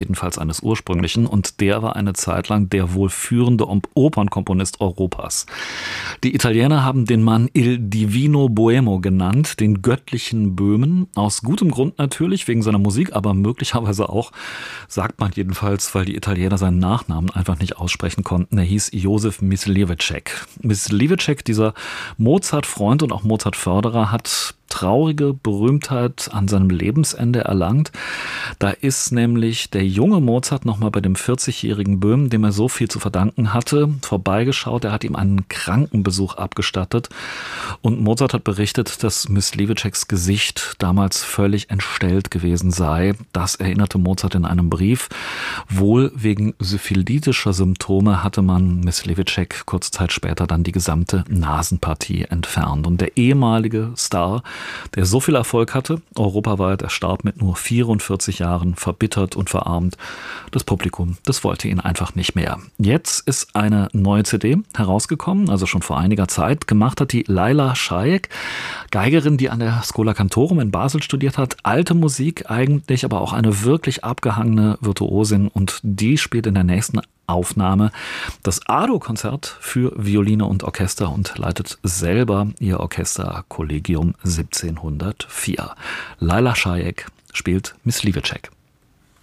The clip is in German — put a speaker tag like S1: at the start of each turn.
S1: jedenfalls eines ursprünglichen, und der war eine Zeit lang der wohl führende Opernkomponist Europas. Die Italiener haben den Mann Il Divino Boemo genannt, den göttlichen Böhmen, aus gutem Grund natürlich, wegen seiner Musik, aber möglicherweise auch, sagt man jedenfalls, weil die Italiener seinen Nachnamen einfach nicht aussprechen konnten. Er hieß Josef Mysliveček. Mysliveček, dieser Mozart-Freund und auch Mozart-Förderer, hat traurige Berühmtheit an seinem Lebensende erlangt. Da ist nämlich der junge Mozart nochmal bei dem 40-jährigen Böhm, dem er so viel zu verdanken hatte, vorbeigeschaut. Er hat ihm einen Krankenbesuch abgestattet und Mozart hat berichtet, dass Myslivečeks Gesicht damals völlig entstellt gewesen sei. Das erinnerte Mozart in einem Brief. Wohl wegen syphilitischer Symptome hatte man Mysliveček kurze Zeit später dann die gesamte Nasenpartie entfernt. Und der ehemalige Star, der so viel Erfolg hatte, europaweit, er starb mit nur 44 Jahren, verbittert und verarmt. Das Publikum, das wollte ihn einfach nicht mehr. Jetzt ist eine neue CD herausgekommen, also schon vor einiger Zeit. Gemacht hat die Laila Shaik, Geigerin, die an der Schola Cantorum in Basel studiert hat. Alte Musik eigentlich, aber auch eine wirklich abgehangene Virtuosin, und die spielt in der nächsten Aufnahme das Ado-Konzert für Violine und Orchester und leitet selber ihr Orchester Collegium 1704. Laila Shaik spielt Mysliveček.